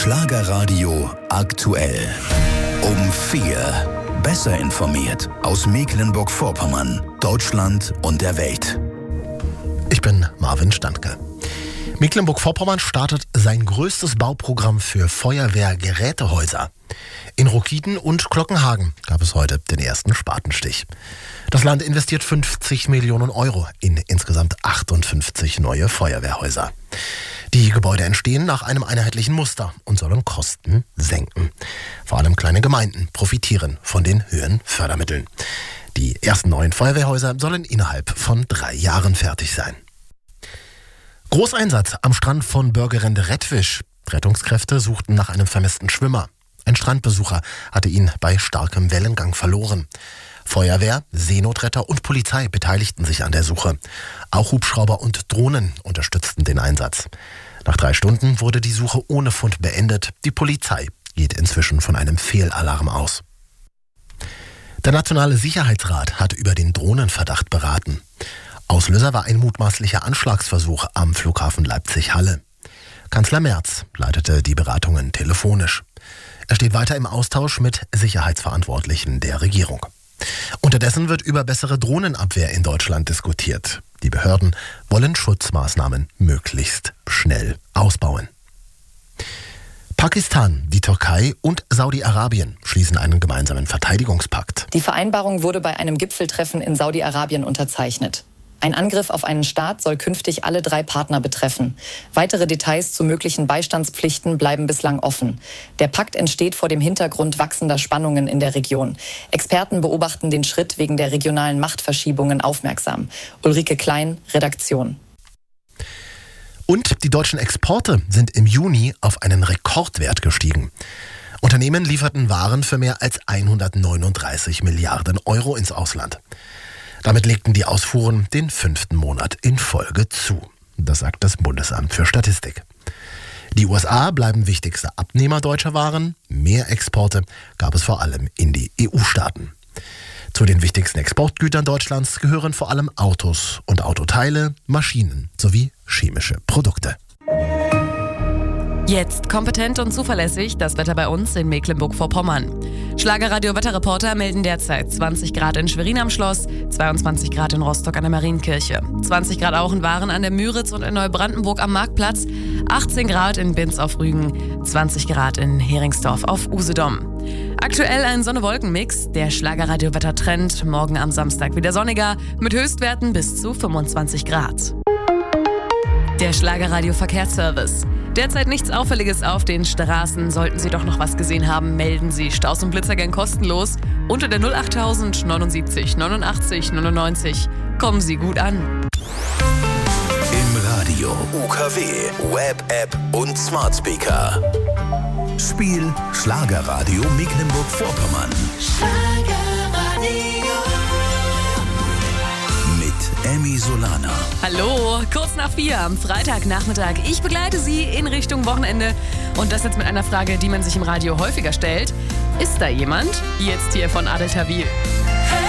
Schlagerradio aktuell. Um 4. Besser informiert aus Mecklenburg-Vorpommern, Deutschland und der Welt. Ich bin Marvin Standke. Mecklenburg-Vorpommern startet sein größtes Bauprogramm für Feuerwehrgerätehäuser. In Rockiden und Glockenhagen gab es heute den ersten Spatenstich. Das Land investiert 50 Millionen Euro in insgesamt 58 neue Feuerwehrhäuser. Die Gebäude entstehen nach einem einheitlichen Muster und sollen Kosten senken. Vor allem kleine Gemeinden profitieren von den höheren Fördermitteln. Die ersten neuen Feuerwehrhäuser sollen innerhalb von 3 Jahren fertig sein. Großeinsatz am Strand von Börgerende Rettwisch. Rettungskräfte suchten nach einem vermissten Schwimmer. Ein Strandbesucher hatte ihn bei starkem Wellengang verloren. Feuerwehr, Seenotretter und Polizei beteiligten sich an der Suche. Auch Hubschrauber und Drohnen unterstützten den Einsatz. Nach 3 Stunden wurde die Suche ohne Fund beendet. Die Polizei geht inzwischen von einem Fehlalarm aus. Der Nationale Sicherheitsrat hat über den Drohnenverdacht beraten. Auslöser war ein mutmaßlicher Anschlagsversuch am Flughafen Leipzig-Halle. Kanzler Merz leitete die Beratungen telefonisch. Er steht weiter im Austausch mit Sicherheitsverantwortlichen der Regierung. Unterdessen wird über bessere Drohnenabwehr in Deutschland diskutiert. Die Behörden wollen Schutzmaßnahmen möglichst schnell ausbauen. Pakistan, die Türkei und Saudi-Arabien schließen einen gemeinsamen Verteidigungspakt. Die Vereinbarung wurde bei einem Gipfeltreffen in Saudi-Arabien unterzeichnet. Ein Angriff auf einen Staat soll künftig alle 3 Partner betreffen. Weitere Details zu möglichen Beistandspflichten bleiben bislang offen. Der Pakt entsteht vor dem Hintergrund wachsender Spannungen in der Region. Experten beobachten den Schritt wegen der regionalen Machtverschiebungen aufmerksam. Ulrike Klein, Redaktion. Und die deutschen Exporte sind im Juni auf einen Rekordwert gestiegen. Unternehmen lieferten Waren für mehr als 139 Milliarden Euro ins Ausland. Damit legten die Ausfuhren den 5. Monat in Folge zu. Das sagt das Bundesamt für Statistik. Die USA bleiben wichtigster Abnehmer deutscher Waren. Mehr Exporte gab es vor allem in die EU-Staaten. Zu den wichtigsten Exportgütern Deutschlands gehören vor allem Autos und Autoteile, Maschinen sowie chemische Produkte. Jetzt kompetent und zuverlässig das Wetter bei uns in Mecklenburg-Vorpommern. Schlagerradio-Wetterreporter melden derzeit 20 Grad in Schwerin am Schloss, 22 Grad in Rostock an der Marienkirche, 20 Grad auch in Waren an der Müritz und in Neubrandenburg am Marktplatz, 18 Grad in Binz auf Rügen, 20 Grad in Heringsdorf auf Usedom. Aktuell ein Sonne-Wolken-Mix, der Schlagerradio-Wettertrend, morgen am Samstag wieder sonniger, mit Höchstwerten bis zu 25 Grad. Der Schlagerradio-Verkehrsservice. Derzeit nichts Auffälliges auf den Straßen. Sollten Sie doch noch was gesehen haben, melden Sie Staus und Blitzer gern kostenlos. Unter der 08000 79 89 99. Kommen Sie gut an. Im Radio, UKW, Web-App und Smart Speaker. Spiel Schlagerradio Mecklenburg-Vorpommern. Emmy Solana. Hallo, kurz nach 4 am Freitagnachmittag. Ich begleite Sie in Richtung Wochenende. Und das jetzt mit einer Frage, die man sich im Radio häufiger stellt. Ist da jemand? Jetzt hier von Adel Tawil.